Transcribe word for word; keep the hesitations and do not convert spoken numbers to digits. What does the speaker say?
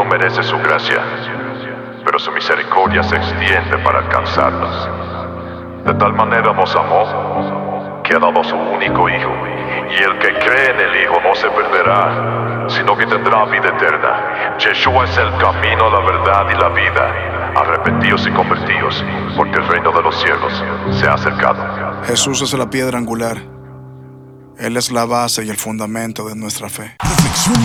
mundo merece su gracia, pero su misericordia se extiende para alcanzarnos. De tal manera nos amó, que ha dado a su único Hijo, y el que cree en el Hijo no se perderá, sino que tendrá vida eterna. Yeshua es el camino, la verdad y la vida. Arrepentíos y convertíos, porque el reino de los cielos se ha acercado. Jesús es la piedra angular. Él es la base y el fundamento de nuestra fe.